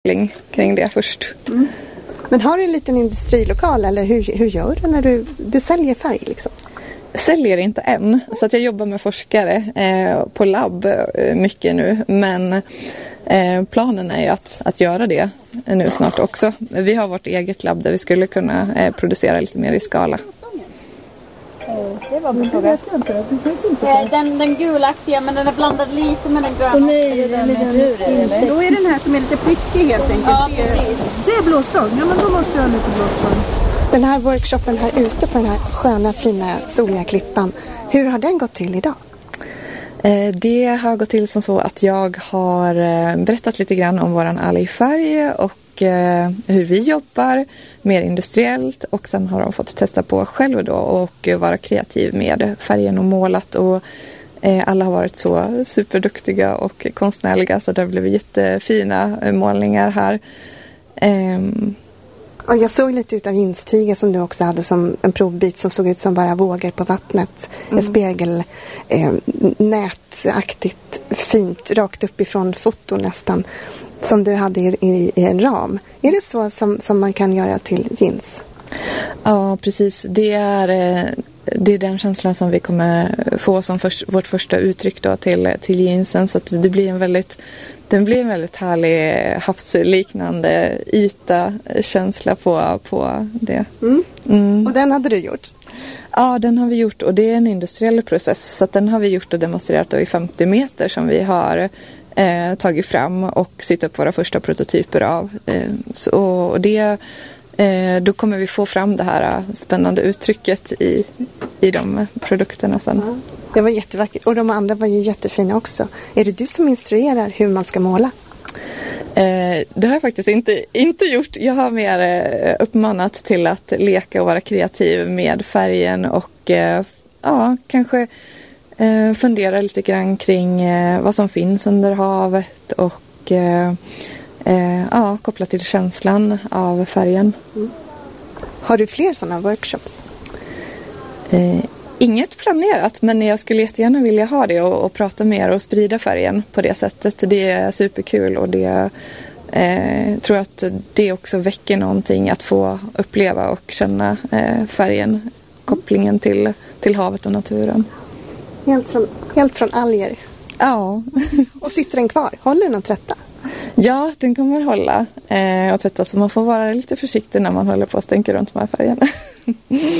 kring det först. Mm. Men har du en liten industrilokal eller hur gör du när du säljer färg liksom? Säljer inte än, så att jag jobbar med forskare på labb mycket nu, men planen är ju att göra det nu snart också. Vi har vårt eget labb där vi skulle kunna producera lite mer i skala. Det var min fråga. Den gulaktiga, men den är blandad lite med den gröna. Då är den här som är lite prickig helt enkelt. Ja, precis. Det är blåstång. Ja, men då måste jag ha lite blåstång. Den här workshopen här ute på den här sköna, fina, soliga klippan. Hur har den gått till idag? Det har gått till som så att jag har berättat lite grann om våran Alifärg och hur vi jobbar mer industriellt, och sen har de fått testa på själv då och vara kreativ med färgen och målat, och alla har varit så superduktiga och konstnärliga, så det har blivit jättefina målningar här. Och jag såg lite utav jeanstyget som du också hade som en provbit som såg ut som bara vågor på vattnet. En spegel, nätaktigt fint, rakt uppifrån foton nästan, som du hade i en ram. Är det så som man kan göra till jeans? Ja, precis. Det är den känslan som vi kommer få som vårt första uttryck då till jeansen, så att det blir en väldigt härlig havsliknande känsla på det. Och den hade du gjort? Ja, den har vi gjort, och det är en industriell process, så att den har vi gjort och demonstrerat då i 50 meter som vi har tagit fram och sytt upp våra första prototyper av. Då kommer vi få fram det här spännande uttrycket i de produkterna sen. Ja, det var jättevackert, och de andra var ju jättefina också. Är det du som instruerar hur man ska måla? Det har jag faktiskt inte gjort. Jag har mer uppmanat till att leka och vara kreativ med färgen och kanske fundera lite grann kring vad som finns under havet och koppla till känslan av färgen. Har du fler sådana workshops? Inget planerat, men jag skulle jättegärna vilja ha det och prata mer och sprida färgen på det sättet. Det är superkul, och det tror att det också väcker någonting att få uppleva och känna färgen, kopplingen till havet och naturen. Helt från alger? Ja. Och sitter den kvar? Håller den att tvätta? Ja, den kommer hålla och tvätta, så man får vara lite försiktig när man håller på att stänka runt de här färgerna.